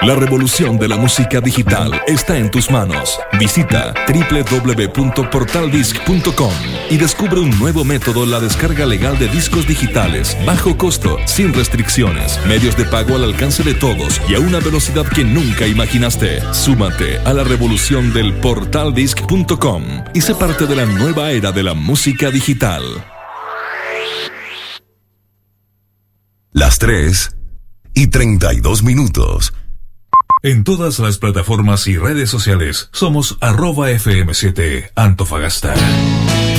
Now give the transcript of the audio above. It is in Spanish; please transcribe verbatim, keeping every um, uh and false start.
La revolución de la música digital está en tus manos. Visita doble u doble u doble u punto portal disc punto com y descubre un nuevo método, la descarga legal de discos digitales, bajo costo, sin restricciones, medios de pago al alcance de todos y a una velocidad que nunca imaginaste. Súmate a la revolución del portal disc punto com y sé parte de la nueva era de la música digital. Las tres y treinta y dos minutos. En todas las plataformas y redes sociales somos arroba F M siete Antofagasta.